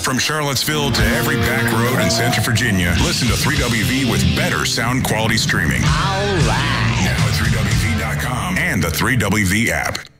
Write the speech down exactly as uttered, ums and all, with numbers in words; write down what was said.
From Charlottesville to every back road in Central Virginia, listen to three W V with better sound quality streaming. All right. Now at three W V dot com and the three W V app.